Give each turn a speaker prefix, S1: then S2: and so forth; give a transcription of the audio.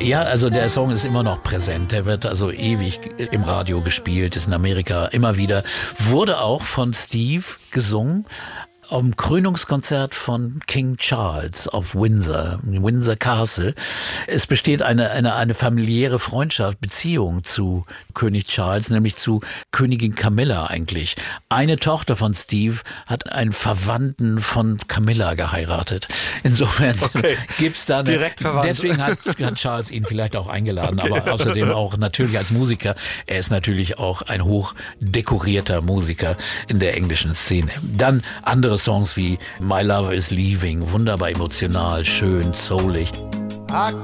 S1: Ja, also der Song ist immer noch präsent. Der wird also ewig im Radio gespielt, ist in Amerika immer wieder. Wurde auch von Steve gesungen am Krönungskonzert von King Charles auf Windsor Castle. Es besteht eine familiäre Freundschaft, Beziehung zu König Charles, nämlich zu Königin Camilla eigentlich. Eine Tochter von Steve hat einen Verwandten von Camilla geheiratet. Insofern gibt's da
S2: direkt verwandt.
S1: Deswegen hat Charles ihn vielleicht auch eingeladen, aber außerdem auch natürlich als Musiker. Er ist natürlich auch ein hoch dekorierter Musiker in der englischen Szene. Dann andere Songs wie My Lover is Leaving, wunderbar emotional, schön, soulig.